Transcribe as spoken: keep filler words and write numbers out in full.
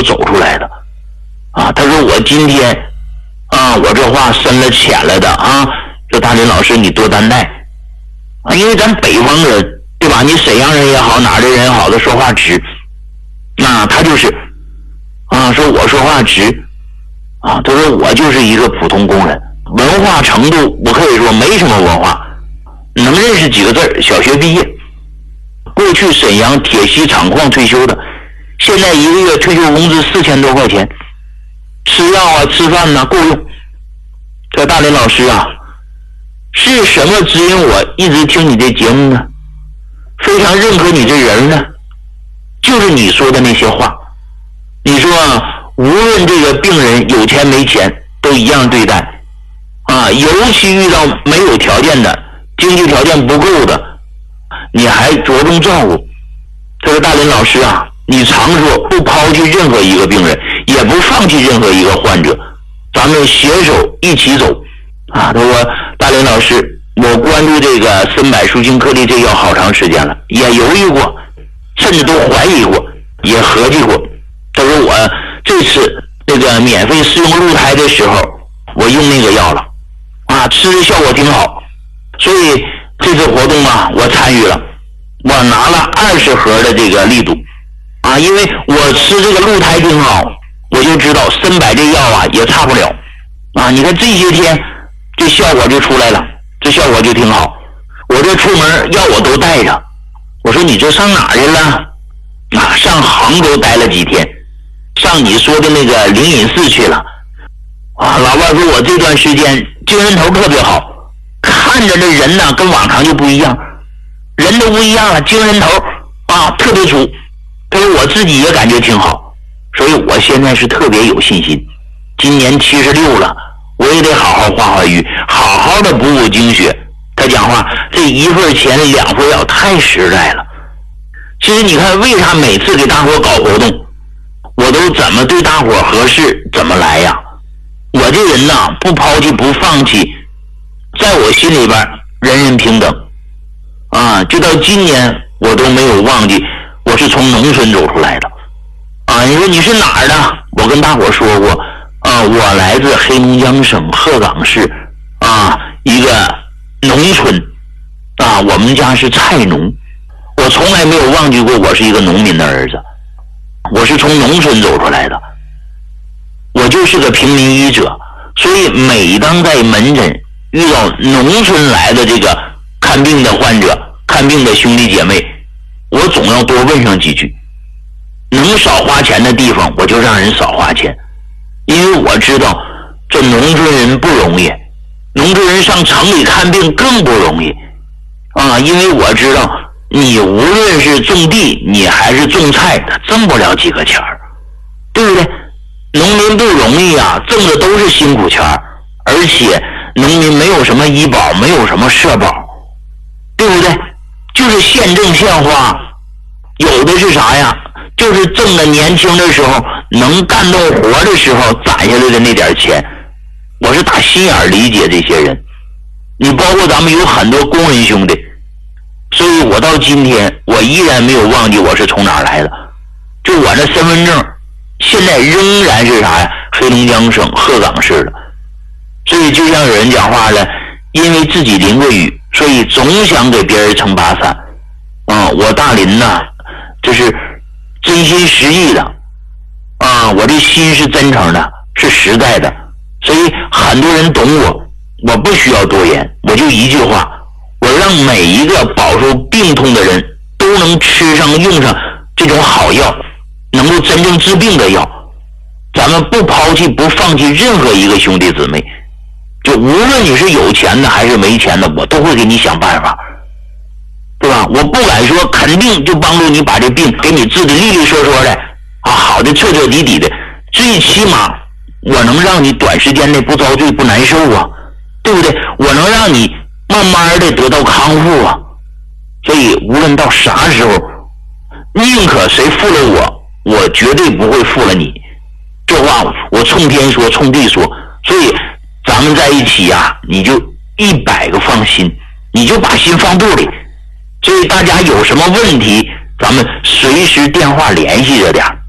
走出来的啊。他说我今天啊，我这话深了浅了的啊，说大林老师你多担待啊，因为咱北方人对吧？你沈阳人也好，哪儿的人也好，他说话直，那他就是啊，说我说话直啊，他说我就是一个普通工人，文化程度我可以说没什么文化，能认识几个字，小学毕业，过去沈阳铁西厂矿退休的，现在一个月退休工资四千多块钱，吃药啊吃饭呐、啊、够用。这大林老师啊，是什么指引我一直听你这节目呢？非常认可你这人呢，就是你说的那些话。你说啊，无论这个病人有钱没钱都一样对待啊，尤其遇到没有条件的，经济条件不够的，你还着重照顾。这个大林老师啊，你常说不抛弃任何一个病人，也不放弃任何一个患者，咱们携手一起走啊。他说大林老师，我关注这个参柏舒心颗粒这药好长时间了，也犹豫过，甚至都怀疑过，也合计过。他说我这次那个免费试用鹿胎的时候，我用那个药了啊，吃的效果挺好，所以这次活动啊我参与了，我拿了二十盒的这个力度啊，因为我吃这个鹿胎挺好，我就知道参柏这药啊也差不了啊。你看这些天这效果就出来了，这效果就挺好。我这出门药我都带着，我说你这上哪儿去了啊？上杭州待了几天，上你说的那个灵隐寺去了啊。老伴说我这段时间精神头特别好，看着这人呢跟往常就不一样，人都不一样了，精神头啊特别足。他说我自己也感觉挺好，所以我现在是特别有信心。今年七十六了，我也得好好化化瘀，好好的补补精血。他讲话这一份钱两份药太实在了。其实你看，为啥每次给大伙搞活动，我都怎么对大伙合适怎么来呀？我这人呐，不抛弃不放弃，在我心里边人人平等啊。就到今年我都没有忘记我是从农村走出来的啊。你说你是哪儿的？我跟大伙说过啊，我来自黑龙江省鹤岗市啊一个农村啊，我们家是菜农。我从来没有忘记过我是一个农民的儿子，我是从农村走出来的，我就是个平民医者。所以每当在门诊遇到农村来的这个看病的患者，看病的兄弟姐妹，我总要多问上几句，能少花钱的地方我就让人少花钱，因为我知道这农村人不容易，农村人上城里看病更不容易啊。因为我知道你无论是种地你还是种菜，他挣不了几个钱儿，对不对？农民不容易啊，挣的都是辛苦钱儿，而且农民没有什么医保，没有什么社保，对不对？就是现挣现花，有的是啥呀？就是挣的年轻的时候能干动活的时候攒下来的那点钱。我是打心眼理解这些人，你包括咱们有很多工人兄弟，所以我到今天我依然没有忘记我是从哪儿来的。就我这身份证现在仍然是啥呀？黑龙江省鹤岗市的。所以就像有人讲话了，因为自己淋过雨，所以总想给别人撑把伞啊。我大林呐，这是真心实意的啊，我这心是真诚的，是实在的，所以很多人懂我，我不需要多言，我就一句话，我让每一个饱受病痛的人都能吃上用上这种好药，能够真正治病的药。咱们不抛弃不放弃任何一个兄弟姊妹，就无论你是有钱的还是没钱的，我都会给你想办法，对吧？我不敢说肯定就帮助你把这病给你治得利利索索的啊，好的彻彻底底的，最起码我能让你短时间内不遭罪不难受啊，对不对？我能让你慢慢的得到康复啊。所以无论到啥时候，宁可谁负了我，我绝对不会负了你。这话我冲天说冲地说，所以咱们在一起呀、啊，你就一百个放心，你就把心放肚里。所以大家有什么问题，咱们随时电话联系着点。